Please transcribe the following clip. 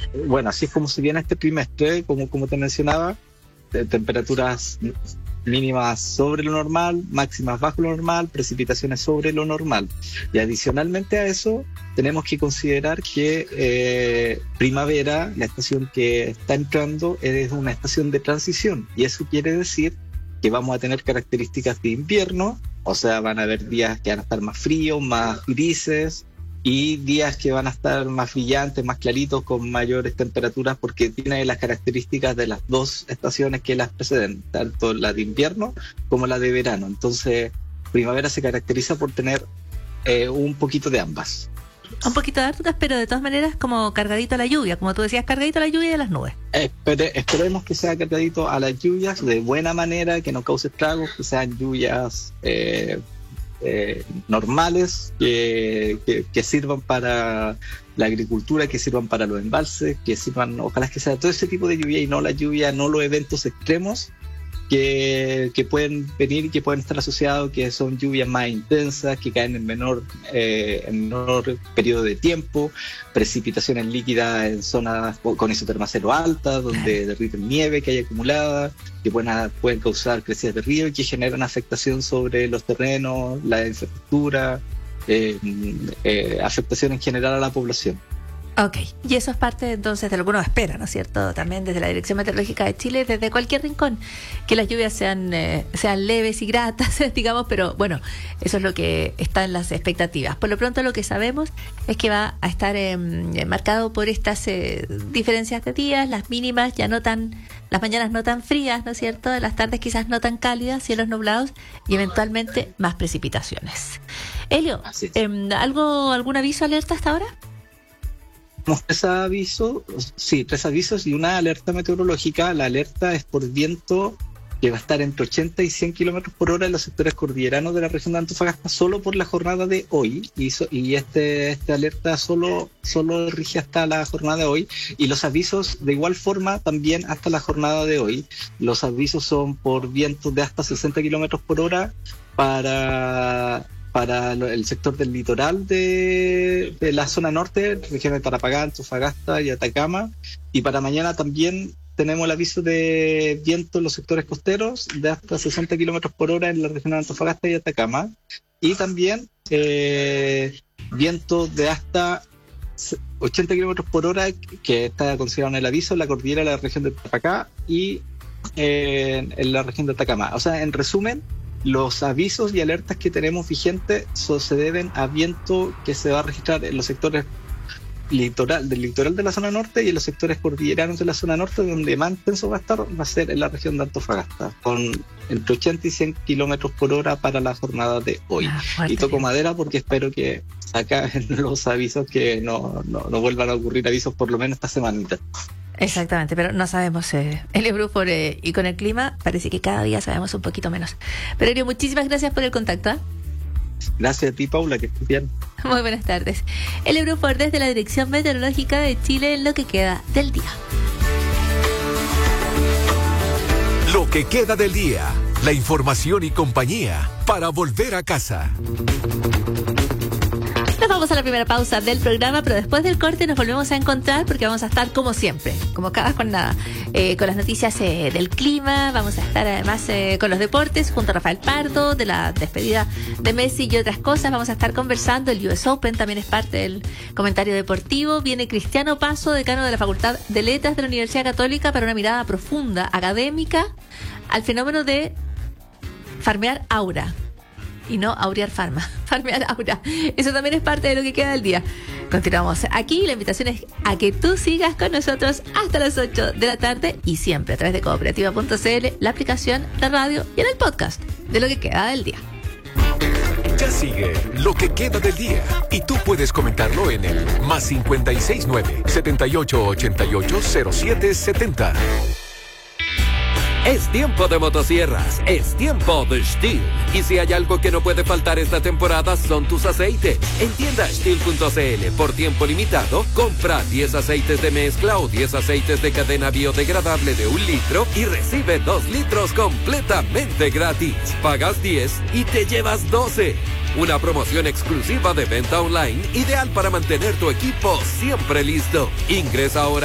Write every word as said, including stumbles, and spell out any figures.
bueno, así es como se viene este trimestre, como, como te mencionaba, de temperaturas mínimas sobre lo normal, máximas bajo lo normal, precipitaciones sobre lo normal. Y adicionalmente a eso, tenemos que considerar que eh, primavera, la estación que está entrando, es una estación de transición. Y eso quiere decir que vamos a tener características de invierno, o sea, van a haber días que van a estar más fríos, más grises, y días que van a estar más brillantes, más claritos, con mayores temperaturas, porque tiene las características de las dos estaciones que las preceden, tanto la de invierno como la de verano. Entonces, primavera se caracteriza por tener eh, un poquito de ambas. Un poquito de hartas, pero de todas maneras como cargadito a la lluvia, como tú decías, cargadito a la lluvia y a las nubes. Espere, esperemos que sea cargadito a las lluvias de buena manera, que no cause estragos, que sean lluvias eh, eh, normales, que, que, que sirvan para la agricultura, que sirvan para los embalses, que sirvan, ojalá que sea todo ese tipo de lluvia y no la lluvia, no los eventos extremos que, que pueden venir y que pueden estar asociados, que son lluvias más intensas, que caen en menor, eh, en menor periodo de tiempo, precipitaciones líquidas en zonas con isoterma cero alta, donde derriten nieve que hay acumulada, que pueden, pueden causar crecidas de río y que generan afectación sobre los terrenos, la infraestructura, eh, eh, afectación en general a la población. Ok, y eso es parte entonces de lo que uno espera, ¿no es cierto? También desde la Dirección Meteorológica de Chile, desde cualquier rincón, que las lluvias sean, eh, sean leves y gratas, digamos, pero bueno, eso es lo que está en las expectativas. Por lo pronto lo que sabemos es que va a estar eh, marcado por estas eh, diferencias de días, las mínimas ya no tan, las mañanas no tan frías, ¿no es cierto? Las tardes quizás no tan cálidas, cielos nublados y eventualmente más precipitaciones. Elio, eh, ¿algo, algún aviso, alerta hasta ahora? Tenemos tres avisos, sí, tres avisos y una alerta meteorológica. La alerta es por viento que va a estar entre ochenta y cien kilómetros por hora en los sectores cordilleranos de la región de Antofagasta solo por la jornada de hoy. Y, so, y este, este alerta solo, solo rige hasta la jornada de hoy. Y los avisos de igual forma también hasta la jornada de hoy. Los avisos son por vientos de hasta sesenta kilómetros por hora para... para el sector del litoral de, de la zona norte, regiones de Tarapacá, Antofagasta y Atacama. Y para mañana también tenemos el aviso de viento en los sectores costeros de hasta sesenta kilómetros por hora en la región de Antofagasta y Atacama. Y también eh, viento de hasta ochenta kilómetros por hora, que está considerado en el aviso, en la cordillera de la región de Tarapacá y eh, en la región de Atacama. O sea, en resumen, los avisos y alertas que tenemos vigentes so, se deben a viento que se va a registrar en los sectores litoral, del litoral de la zona norte y en los sectores cordilleranos de la zona norte, donde más intenso va a estar, va a ser en la región de Antofagasta, con entre ochenta y cien kilómetros por hora para la jornada de hoy. Ah, y toco madera porque espero que acá en los avisos que no, no, no vuelvan a ocurrir avisos por lo menos esta semanita. Exactamente, pero no sabemos, eh, el Ebrufort eh, y con el clima parece que cada día sabemos un poquito menos. Pero Elio, muchísimas gracias por el contacto. ¿eh? Gracias a ti, Paula, que estés bien. Muy buenas tardes. El Ebrufort desde la Dirección Meteorológica de Chile en lo que queda del día. Lo que queda del día, la información y compañía para volver a casa. Nos vamos a la primera pausa del programa, pero después del corte nos volvemos a encontrar porque vamos a estar como siempre, como cada jornada, eh, con las noticias eh, del clima. Vamos a estar además eh, con los deportes junto a Rafael Pardo, de la despedida de Messi y otras cosas. Vamos a estar conversando, el U S Open también es parte del comentario deportivo. Viene Cristiano Paso, decano de la Facultad de Letras de la Universidad Católica, para una mirada profunda, académica, al fenómeno de farmear aura. Y no aurear farma, farmear aura. Eso también es parte de lo que queda del día. Continuamos aquí. La invitación es a que tú sigas con nosotros hasta las ocho de la tarde y siempre a través de cooperativa punto c l, la aplicación, la radio y en el podcast de lo que queda del día. Ya sigue lo que queda del día y tú puedes comentarlo en el más cincuenta y seis nueve, setenta y ocho ochenta y ocho cero siete setenta. Es tiempo de motosierras, es tiempo de Stihl. Y si hay algo que no puede faltar esta temporada son tus aceites. En tienda Stihl punto c l, por tiempo limitado, compra diez aceites de mezcla o diez aceites de cadena biodegradable de un litro y recibe dos litros completamente gratis. Pagas diez y te llevas doce. Una promoción exclusiva de venta online, ideal para mantener tu equipo siempre listo. Ingresa ahora